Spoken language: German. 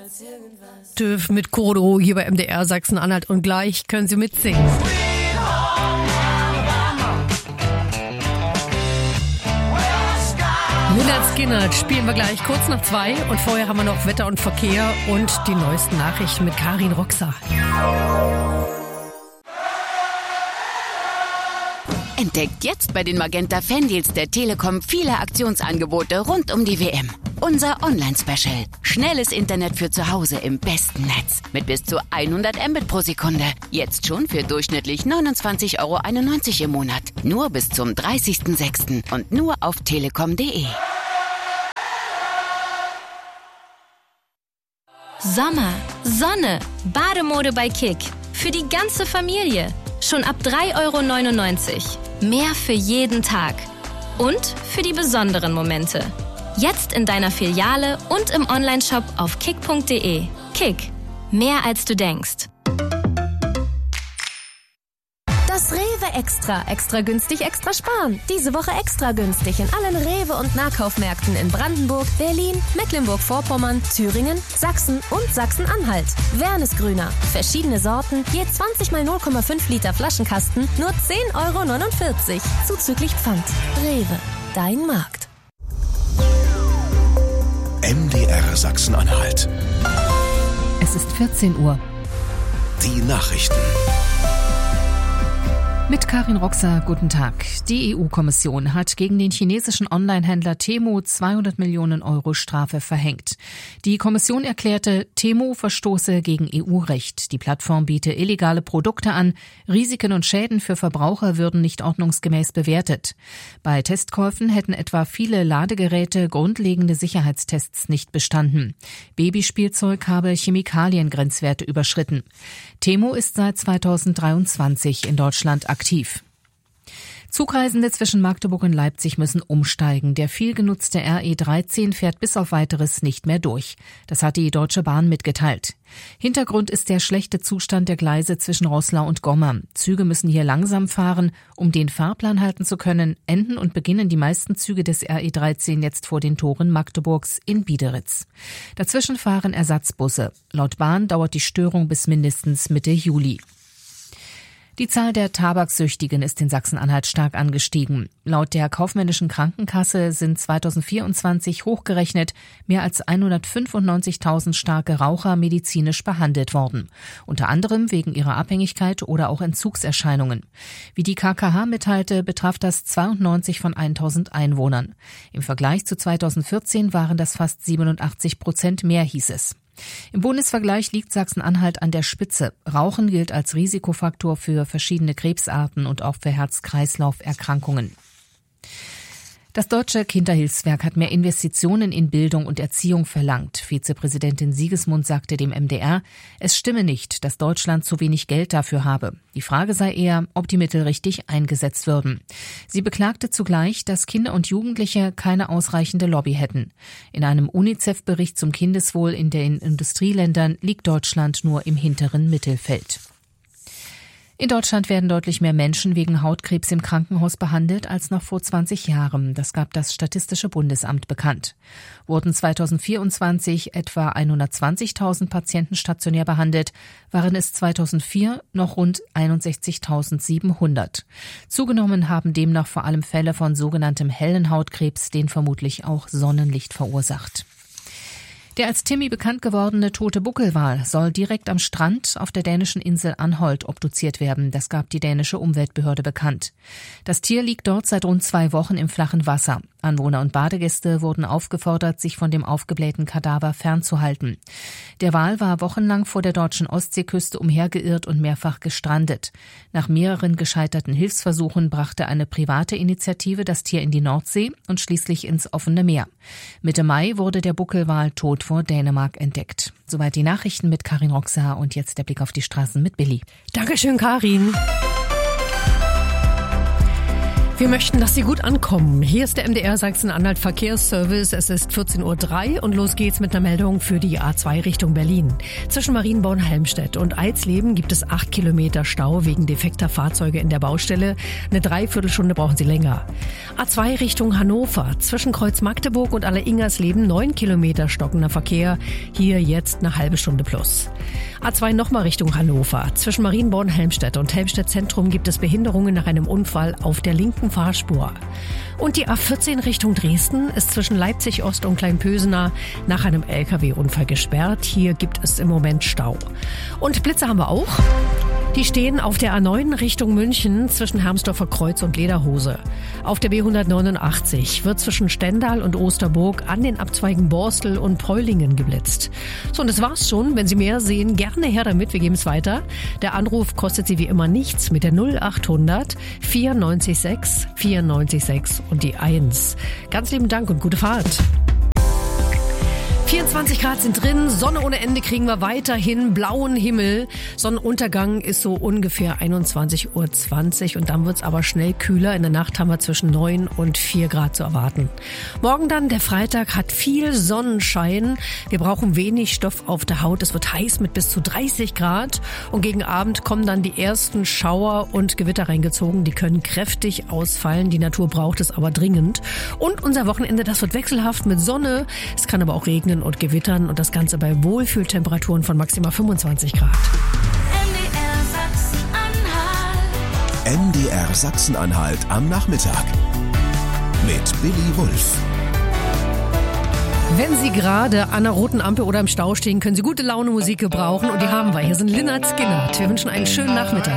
TÜV mit Kodo hier bei MDR Sachsen-Anhalt und gleich können Sie mitsingen. Lynyrd Skynyrd spielen wir gleich kurz nach 2 und vorher haben wir noch Wetter und Verkehr und die neuesten Nachrichten mit Karin Roxer. Entdeckt jetzt bei den Magenta Fandeals der Telekom viele Aktionsangebote rund um die WM. Unser Online-Special. Schnelles Internet für zu Hause im besten Netz. Mit bis zu 100 Mbit pro Sekunde. Jetzt schon für durchschnittlich 29,91 € im Monat. Nur bis zum 30.06. und nur auf telekom.de. Sommer, Sonne, Bademode bei Kick. Für die ganze Familie. Schon ab 3,99 €. Mehr für jeden Tag. Und für die besonderen Momente. Jetzt in deiner Filiale und im Onlineshop auf kick.de. Kick. Mehr als du denkst. Das Rewe Extra. Extra günstig, extra sparen. Diese Woche extra günstig in allen Rewe- und Nahkaufmärkten in Brandenburg, Berlin, Mecklenburg-Vorpommern, Thüringen, Sachsen und Sachsen-Anhalt. Wernesgrüner. Verschiedene Sorten, je 20 mal 0,5 Liter Flaschenkasten, nur 10,49 €. Zuzüglich Pfand. Rewe. Dein Markt. MDR Sachsen-Anhalt. Es ist 14 Uhr. Die Nachrichten. Mit Karin Roxer, guten Tag. Die EU-Kommission hat gegen den chinesischen Online-Händler Temu 200 Millionen € Strafe verhängt. Die Kommission erklärte, Temu verstoße gegen EU-Recht. Die Plattform biete illegale Produkte an. Risiken und Schäden für Verbraucher würden nicht ordnungsgemäß bewertet. Bei Testkäufen hätten etwa viele Ladegeräte grundlegende Sicherheitstests nicht bestanden. Babyspielzeug habe Chemikaliengrenzwerte überschritten. Temu ist seit 2023 in Deutschland aktiv. Zugreisende zwischen Magdeburg und Leipzig müssen umsteigen. Der viel genutzte RE13 fährt bis auf Weiteres nicht mehr durch. Das hat die Deutsche Bahn mitgeteilt. Hintergrund ist der schlechte Zustand der Gleise zwischen Roßlau und Gomma. Züge müssen hier langsam fahren. Um den Fahrplan halten zu können, enden und beginnen die meisten Züge des RE13 jetzt vor den Toren Magdeburgs in Biederitz. Dazwischen fahren Ersatzbusse. Laut Bahn dauert die Störung bis mindestens Mitte Juli. Die Zahl der Tabaksüchtigen ist in Sachsen-Anhalt stark angestiegen. Laut der kaufmännischen Krankenkasse sind 2024 hochgerechnet mehr als 195.000 starke Raucher medizinisch behandelt worden. Unter anderem wegen ihrer Abhängigkeit oder auch Entzugserscheinungen. Wie die KKH mitteilte, betraf das 92 von 1.000 Einwohnern. Im Vergleich zu 2014 waren das fast 87% mehr, hieß es. Im Bundesvergleich liegt Sachsen-Anhalt an der Spitze. Rauchen gilt als Risikofaktor für verschiedene Krebsarten und auch für Herz-Kreislauf-Erkrankungen. Das Deutsche Kinderhilfswerk hat mehr Investitionen in Bildung und Erziehung verlangt. Vizepräsidentin Siegesmund sagte dem MDR, es stimme nicht, dass Deutschland zu wenig Geld dafür habe. Die Frage sei eher, ob die Mittel richtig eingesetzt würden. Sie beklagte zugleich, dass Kinder und Jugendliche keine ausreichende Lobby hätten. In einem UNICEF-Bericht zum Kindeswohl in den Industrieländern liegt Deutschland nur im hinteren Mittelfeld. In Deutschland werden deutlich mehr Menschen wegen Hautkrebs im Krankenhaus behandelt als noch vor 20 Jahren. Das gab das Statistische Bundesamt bekannt. Wurden 2024 etwa 120.000 Patienten stationär behandelt, waren es 2004 noch rund 61.700. Zugenommen haben demnach vor allem Fälle von sogenanntem hellen Hautkrebs, den vermutlich auch Sonnenlicht verursacht. Der als Timmy bekannt gewordene tote Buckelwal soll direkt am Strand auf der dänischen Insel Anholt obduziert werden. Das gab die dänische Umweltbehörde bekannt. Das Tier liegt dort seit rund 2 Wochen im flachen Wasser. Anwohner und Badegäste wurden aufgefordert, sich von dem aufgeblähten Kadaver fernzuhalten. Der Wal war wochenlang vor der deutschen Ostseeküste umhergeirrt und mehrfach gestrandet. Nach mehreren gescheiterten Hilfsversuchen brachte eine private Initiative das Tier in die Nordsee und schließlich ins offene Meer. Mitte Mai wurde der Buckelwal tot vor Dänemark entdeckt. Soweit die Nachrichten mit Karin Roxer und jetzt der Blick auf die Straßen mit Billy. Dankeschön, Karin. Wir möchten, dass Sie gut ankommen. Hier ist der MDR Sachsen-Anhalt Verkehrsservice. Es ist 14:03 Uhr und los geht's mit einer Meldung für die A2 Richtung Berlin. Zwischen Marienborn-Helmstedt und Eisleben gibt es 8 Kilometer Stau wegen defekter Fahrzeuge in der Baustelle. Eine Dreiviertelstunde brauchen Sie länger. A2 Richtung Hannover. Zwischen Kreuz Magdeburg und Alle-Ingersleben 9 Kilometer stockender Verkehr. Hier jetzt eine halbe Stunde plus. A2 nochmal Richtung Hannover. Zwischen Marienborn-Helmstedt und Helmstedt Zentrum gibt es Behinderungen nach einem Unfall auf der linken Fahrspur. Und die A14 Richtung Dresden ist zwischen Leipzig Ost und Kleinpösener nach einem LKW-Unfall gesperrt. Hier gibt es im Moment Stau. Und Blitze haben wir auch. Die stehen auf der A9 Richtung München zwischen Hermsdorfer Kreuz und Lederhose. Auf der B189 wird zwischen Stendal und Osterburg an den Abzweigen Borstel und Preulingen geblitzt. So, und das war's schon. Wenn Sie mehr sehen, gerne her damit. Wir geben es weiter. Der Anruf kostet Sie wie immer nichts mit der 0800 94 6 und die 1. Ganz lieben Dank und gute Fahrt. 24 Grad sind drin, Sonne ohne Ende kriegen wir weiterhin, blauen Himmel. Sonnenuntergang ist so ungefähr 21:20 Uhr und dann wird's aber schnell kühler. In der Nacht haben wir zwischen 9 und 4 Grad zu erwarten. Morgen dann, der Freitag, hat viel Sonnenschein. Wir brauchen wenig Stoff auf der Haut. Es wird heiß mit bis zu 30 Grad und gegen Abend kommen dann die ersten Schauer und Gewitter reingezogen. Die können kräftig ausfallen. Die Natur braucht es aber dringend. Und unser Wochenende, das wird wechselhaft mit Sonne. Es kann aber auch regnen und gewittern und das Ganze bei Wohlfühltemperaturen von maximal 25 Grad. MDR Sachsen-Anhalt am Nachmittag mit Billy Wulff. Wenn Sie gerade an einer roten Ampel oder im Stau stehen, können Sie gute Laune Musik gebrauchen und die haben wir. Hier sind Lynyrd Skynyrd. Wir wünschen einen schönen Nachmittag.